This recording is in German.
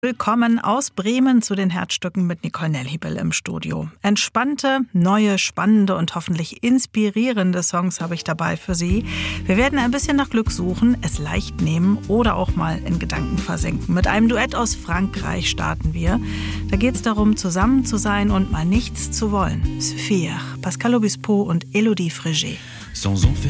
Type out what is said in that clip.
Willkommen aus Bremen zu den Herzstücken mit Nicole Nelhibel im Studio. Entspannte, neue, spannende und hoffentlich inspirierende Songs habe ich dabei für Sie. Wir werden ein bisschen nach Glück suchen, es leicht nehmen oder auch mal in Gedanken versenken. Mit einem Duett aus Frankreich starten wir. Da geht es darum, zusammen zu sein und mal nichts zu wollen. Suffire, Pascal Obispo und Elodie Frégé. Sans en faire